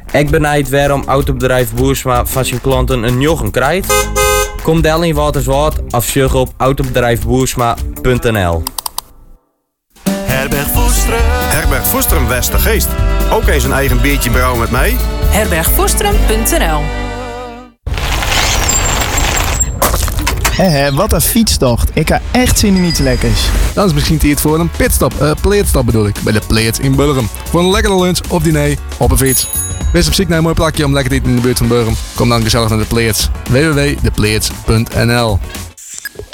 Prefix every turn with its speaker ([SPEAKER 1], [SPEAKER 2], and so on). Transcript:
[SPEAKER 1] Ik benijd waarom autobedrijf Boersma van zijn klanten een jochen krijgt. Kom del in Waterswaard of surg op autobedrijfboersma.nl.
[SPEAKER 2] Herberg Voestrum Westergeest. Ook eens een eigen biertje brouwen met mij.
[SPEAKER 3] herbergvoestrum.nl.
[SPEAKER 4] Wat een fietstocht. Ik heb echt zin in iets lekkers.
[SPEAKER 5] Dan is misschien tijd voor een pitstop. Pleetstop bedoel ik. Bij de Pleets in Burgum. Voor een lekkere lunch of diner op een fiets. Wees op zoek naar een mooi plakje om lekker te eten in de buurt van Burgum. Kom dan gezellig naar de Pleets. www.depleets.nl